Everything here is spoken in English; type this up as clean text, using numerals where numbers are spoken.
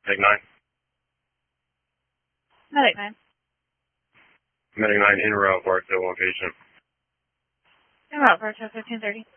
Medic 9. Medic 9. Medic 9 en route for XO1 patient. En route for XO 1530.